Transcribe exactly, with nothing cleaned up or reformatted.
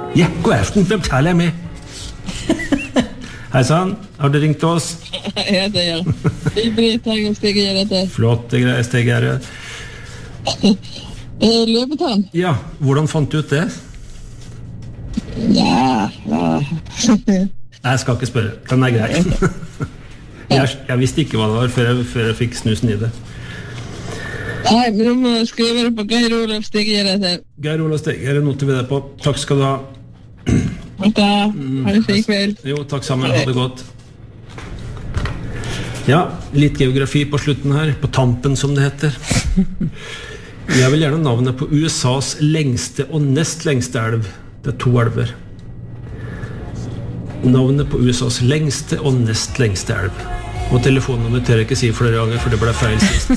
Ja, god aften, hvem taler jeg med? Hei sann, har du ringt oss? Ja, det gjør jeg. Det er Britt her, jeg skal gjøre dette. Flotte greier, steg her. Løpetann? Ja, hvordan fant du ut det? Ja, ja. Jeg skal ikke spørre, den er grei. jeg, jeg visste ikke hva det var før jeg, før jeg fikk snusen i det. Nei, men du må skrive det på Geir Olav Stig gjør dette. Geir Olav Stig, her noter vi det på. Takk skal du ha. Ok, ha det fin kveld. Jo, takk sammen, ha det godt. Ja, litt geografi på slutten her, på tampen som det heter. Jeg vil gjerne navnet på U S A's lengste og nest lengste elv. Det er to elver. Navnet på U S A's lengste og nest lengste elv. Og telefonnummer tør jeg ikke si flere ganger, for det ble feil sist.